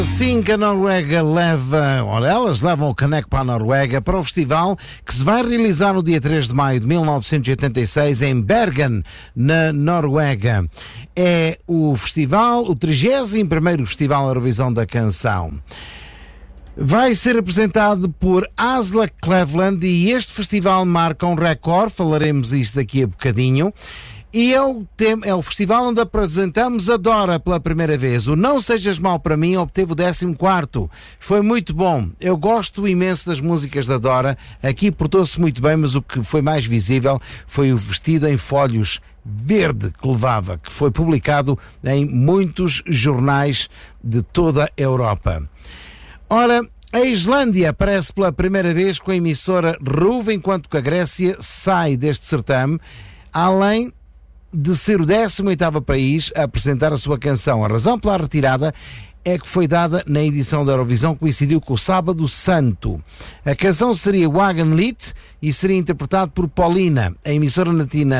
Assim que a Noruega leva, ou elas levam o caneco para a Noruega, para o festival que se vai realizar no dia 3 de maio de 1986 em Bergen, na Noruega. É o festival, o 31º Festival Eurovisão da Canção. Vai ser apresentado por Asla Cleveland e este festival marca um recorde, falaremos isto daqui a bocadinho. E é o festival onde apresentamos a Dora pela primeira vez. O Não Sejas Mau Para Mim obteve o 14º. Foi muito bom. Eu gosto imenso das músicas da Dora. Aqui portou-se muito bem, mas o que foi mais visível foi o vestido em folhos verde que levava, que foi publicado em muitos jornais de toda a Europa. Ora, a Islândia aparece pela primeira vez com a emissora RUV, enquanto que a Grécia sai deste certame, além de ser o 18º país a apresentar a sua canção. A razão pela retirada é que foi dada na edição da Eurovisão, que coincidiu com o Sábado Santo. A canção seria Wagenlied e seria interpretada por Paulina. A emissora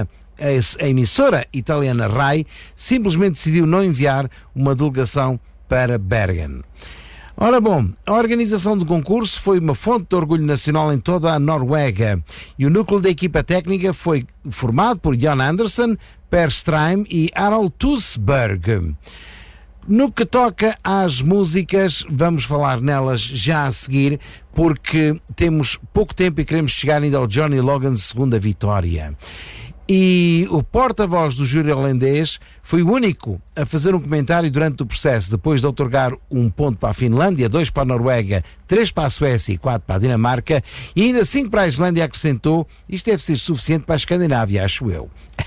italiana RAI simplesmente decidiu não enviar uma delegação para Bergen. Ora bom, a organização do concurso foi uma fonte de orgulho nacional em toda a Noruega e o núcleo da equipa técnica foi formado por Jon Andersen, Per Strheim e Harald Tusberg. No que toca às músicas, vamos falar nelas já a seguir, porque temos pouco tempo e queremos chegar ainda ao Johnny Logan's segunda vitória. E o porta-voz do júri holandês foi o único a fazer um comentário durante o processo, depois de outorgar 1 ponto para a Finlândia, 2 para a Noruega, 3 para a Suécia e 4 para a Dinamarca, e ainda 5 para a Islândia. Acrescentou: isto deve ser suficiente para a Escandinávia, acho eu.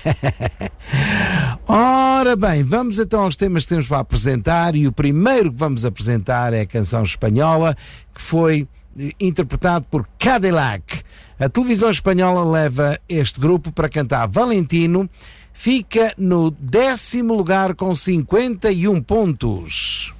Ora bem, vamos então aos temas que temos para apresentar, e o primeiro que vamos apresentar é a canção espanhola, que foi interpretado por Cadillac. A televisão espanhola leva este grupo para cantar Valentino, fica no 10º lugar com 51 pontos.